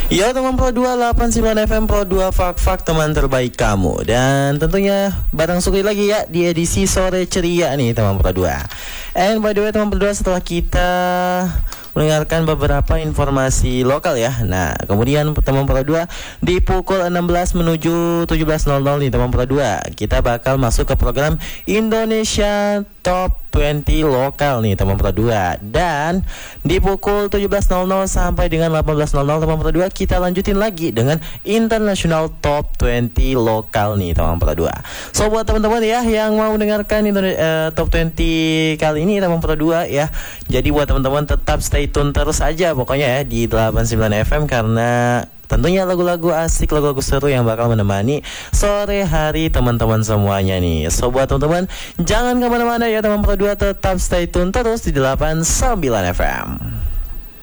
Ya teman Pro 289 FM Pro 2 Fak teman terbaik kamu. Dan tentunya barang sukri lagi ya di edisi sore ceria nih teman Pro 2. And by the way teman Pro 2, setelah kita mendengarkan beberapa informasi lokal ya. Nah kemudian teman Pro 2 di pukul 16 menuju 17.00 nih teman Pro 2, kita bakal masuk ke program Indonesia Top 20 lokal nih teman Pro 2. Dan di pukul 17.00 sampai dengan 18.00 teman Pro 2, kita lanjutin lagi dengan International Top 20 lokal nih teman Pro 2. So buat teman-teman ya yang mau mendengarkan Top 20 kali ini teman Pro 2 ya, jadi buat teman-teman tetap stay tune terus aja pokoknya ya di 89 FM, karena tentunya lagu-lagu asik, lagu-lagu seru yang bakal menemani sore hari teman-teman semuanya nih. So buat teman-teman jangan kemana-mana ya teman Pro 2, tetap stay tune terus di 89 FM.